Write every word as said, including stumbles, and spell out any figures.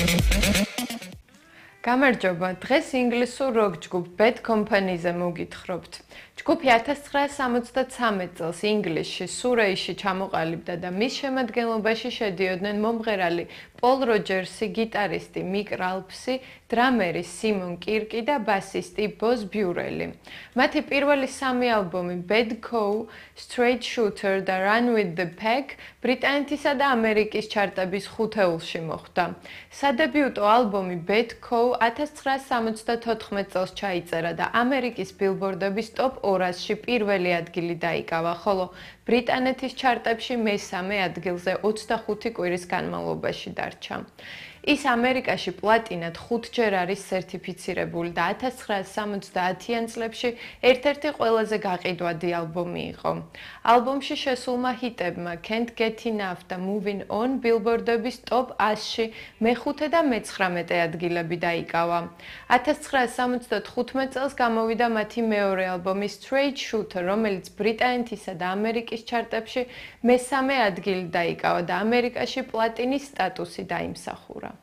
გამარჯობა, დღეს ინგლისურ როკ ჯგუფ Bad Company-ზე მოგითხრობთ. ჯგუფი ათას ცხრაას სამოცდათსამეტ წელს ინგლისში, სურეიში ჩამოყალიბდა და მის შემადგენლობაში შედიოდნენ მომღერალი პოლ როჯერსი, გიტარისტი მიკ რალფსი, დრამერი სიმონ კირკი და ბასისტი ბოზ ბიურელი. მათი პირველი სამი ალბომი Bad Co, Straight Shooter და Run with the Pack ბრიტანეთისა და ამერიკის ჩარტების ხუთეულში მოხვდა. სადებიუტო ალბომი Bad Co ათას ცხრაას სამოცდათოთხმეტ წელს ჩაიწერა და ამერიკის ბილბორდების ტოპ ორასში პირველი ადგილი დაიკავა, ხოლო ბრიტანეთის ჩარტებში მესამე ადგილზე ოცდახუთი კვირის განმავლობაში დარჩა. ის ამერიკაში პლატინად ხუთჯერ არის სერტიფიცირებული და ათას ცხრაას სამოცდაათიან წლებში ერთ-ერთი ყველაზე გაყიდვადი ალბომი იყო. ალბომში შესულმა ჰიტებმა Can't Get Enough და Moving On ბილბორდების ტოპ ასში მეხუთე და მეცხრამეტე ადგილები დაიკავა. ათას ცხრაას სამოცდათხუთმეტ წელს გამოვიდა მათი მეორე ალბომი Straight Shooter, რომელიც ბრიტანეთისა და ამერიკის ჩარტებში მესამე ადგილი დაიკავა და ამერიკაში პლატინის სტატუსი დაიმსახურა.